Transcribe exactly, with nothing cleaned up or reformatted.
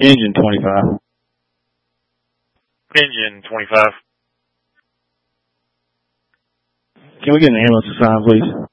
Engine twenty-five. Engine twenty-five. Can we get an ambulance assigned, please?